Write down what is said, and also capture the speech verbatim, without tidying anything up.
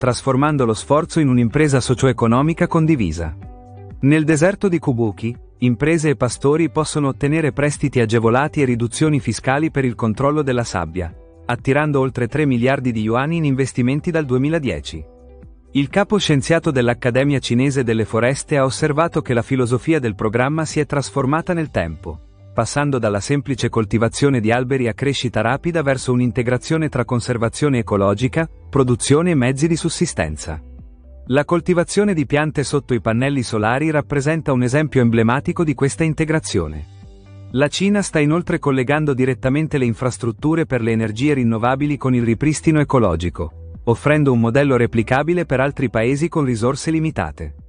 trasformando lo sforzo in un'impresa socio-economica condivisa. Nel deserto di Kubuki, imprese e pastori possono ottenere prestiti agevolati e riduzioni fiscali per il controllo della sabbia, attirando oltre tre miliardi di yuan in investimenti dal duemiladieci. Il capo scienziato dell'Accademia Cinese delle Foreste ha osservato che la filosofia del programma si è trasformata nel tempo, passando dalla semplice coltivazione di alberi a crescita rapida verso un'integrazione tra conservazione ecologica, produzione e mezzi di sussistenza. La coltivazione di piante sotto i pannelli solari rappresenta un esempio emblematico di questa integrazione. La Cina sta inoltre collegando direttamente le infrastrutture per le energie rinnovabili con il ripristino ecologico, offrendo un modello replicabile per altri paesi con risorse limitate.